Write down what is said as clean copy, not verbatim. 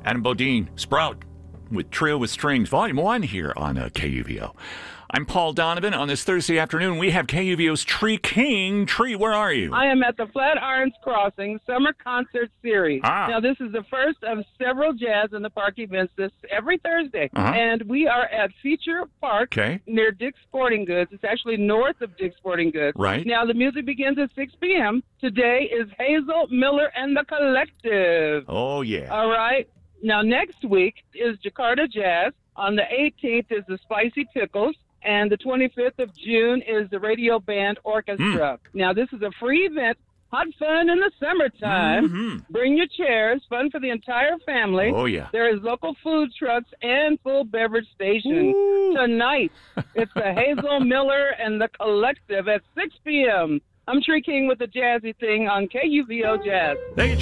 Adam Bodine, Sprout, with Trio with Strings, Volume 1 here on KUVO. I'm Paul Donovan. On this Thursday afternoon, we have KUVO's Tree King. Tree, where are you? I am at the Flatirons Crossing Summer Concert Series. Now, this is the first of several Jazz in the Park events every Thursday. And we are at Feature Park near Dick's Sporting Goods. It's actually north of Dick's Sporting Goods. Right. Now, the music begins at 6 p.m. Today is Hazel Miller and the Collective. Oh, yeah. All right. Now, next week is Jakarta Jazz. On the 18th is the Spicy Pickles. And the 25th of June is the Radio Band Orchestra. Now, this is a free event, hot fun in the summertime. Bring your chairs, fun for the entire family. Oh, yeah. There is local food trucks and full beverage stations. Tonight, it's the Hazel Miller and the Collective at 6 p.m. I'm Tree King with the Jazzy Thing on KUVO Jazz. Thank you,